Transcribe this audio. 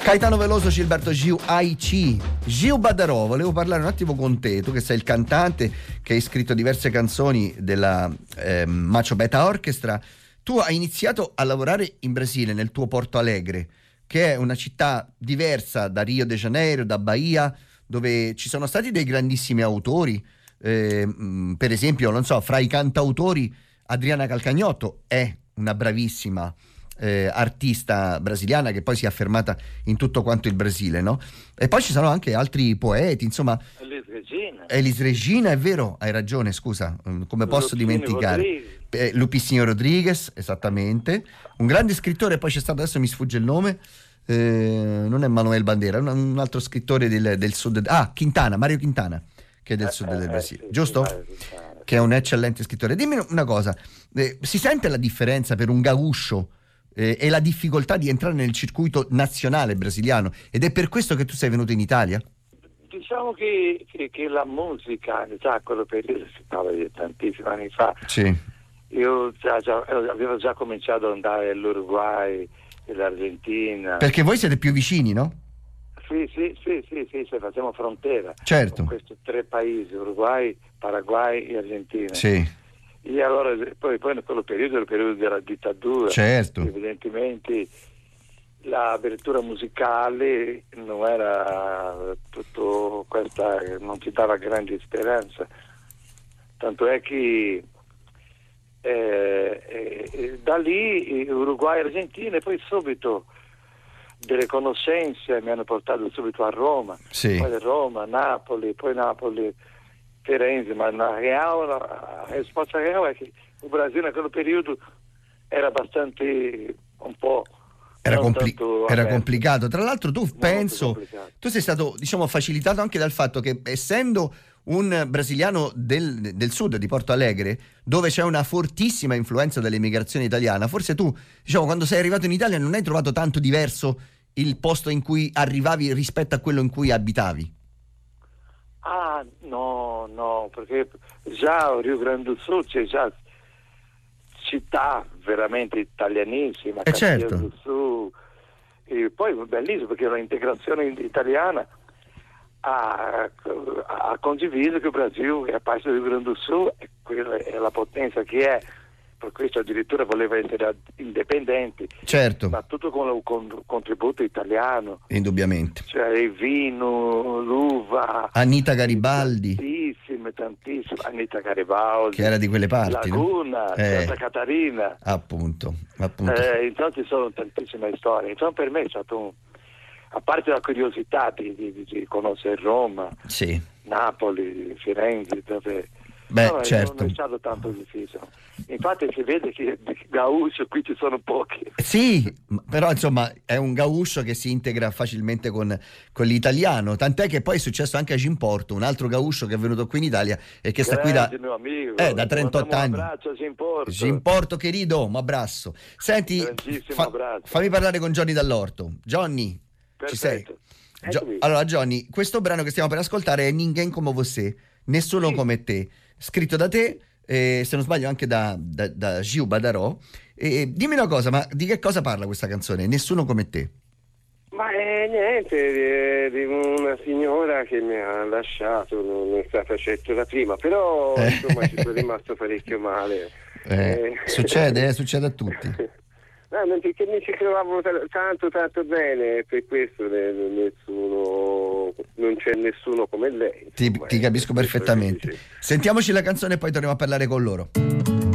Caetano Veloso, Gilberto Gil, AIC. Gil Badarò, volevo parlare un attimo con te, tu che sei il cantante, che hai scritto diverse canzoni della Macho Beta Orchestra. Tu hai iniziato a lavorare in Brasile, nel tuo Porto Alegre, che è una città diversa da Rio de Janeiro, da Bahia, dove ci sono stati dei grandissimi autori, per esempio, non so, fra i cantautori Adriana Calcagnotto è una bravissima artista brasiliana che poi si è affermata in tutto quanto il Brasile, no? E poi ci sono anche altri poeti, insomma. Elis Regina, è vero, hai ragione, scusa, come posso dimenticare? Lupicino Rodriguez, esattamente, un grande scrittore. Poi c'è stato, adesso mi sfugge il nome, non è Manuel Bandera, un altro scrittore del sud, Quintana, Mario Quintana, che è del sud del Brasile, giusto? Che è un eccellente scrittore. Dimmi una cosa, si sente la differenza per un gaucho e la difficoltà di entrare nel circuito nazionale brasiliano, ed è per questo che tu sei venuto in Italia? Diciamo che la musica, già quello periodo, si parla di tantissimi anni fa, sì. Io avevo già cominciato ad andare all'Uruguay e l'Argentina. Perché voi siete più vicini, no? Sì, facciamo frontera. Certo. Con questi tre paesi, Uruguay, Paraguay e Argentina. Sì. E allora poi in quello periodo, il periodo della dittatura, certo, evidentemente l'apertura musicale non era tutto questa, non ci dava grande speranza, tanto è che da lì Uruguay e Argentina, e poi subito delle conoscenze mi hanno portato subito a Roma, sì. Poi Roma, Napoli, poi Napoli, Firenze, ma la risposta reale è che il Brasile in quello periodo era abbastanza un po' era complicato. Tra l'altro tu sei stato, diciamo, facilitato anche dal fatto che, essendo un brasiliano del sud, di Porto Alegre, dove c'è una fortissima influenza dell'emigrazione italiana, forse tu, diciamo, quando sei arrivato in Italia non hai trovato tanto diverso il posto in cui arrivavi rispetto a quello in cui abitavi? No, perché già Rio Grande do Sul c'è già città veramente italianissima, certo. del Sul, e poi bellissimo perché l'integrazione italiana ha condiviso che il Brasile è parte del Rio Grande do Sul, e quella è la potenza che è, per questo addirittura voleva essere indipendente, certo, ma tutto con il contributo italiano, indubbiamente, cioè il vino, l'uva, Anita Garibaldi, tantissime, Anita Garibaldi, che era di quelle parti, Laguna, no? Santa Catarina, appunto. Intanto ci sono tantissime storie. Insomma, per me è stato a parte la curiosità di conoscere Roma, sì, Napoli, Firenze, dove certo, non è stato tanto difficile. Infatti si vede che di gaucho qui ci sono pochi. Sì, però insomma è un gaucho che si integra facilmente con l'italiano, tant'è che poi è successo anche a Gimporto, un altro gaucho che è venuto qui in Italia e che sta qui da 38 anni. Un abbraccio a Gimporto. Gimporto querido, un abbraccio. Senti, fammi parlare con Johnny Dall'Orto. Johnny, ci sei? Allora Johnny, questo brano che stiamo per ascoltare è Ninguém Como Você, Nessuno Come Te, scritto da te, se non sbaglio anche da Gil Badarò. Dimmi una cosa, ma di che cosa parla questa canzone, Nessuno Come Te? Ma niente, di una signora che mi ha lasciato, non è stata certo la prima, però insomma ci sono rimasto parecchio male. Succede a tutti. No, perché mi ci trovavo tanto bene, per questo non c'è nessuno come lei. Ti capisco perfettamente. Sentiamoci la canzone e poi torniamo a parlare con loro.